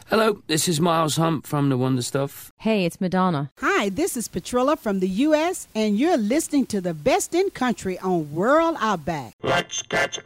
Hello, this is Miles Hump from The Wonder Stuff. Hey, it's Madonna. Hi, this is Petrilla from the U.S., and you're listening to the best in country on World Outback. Let's get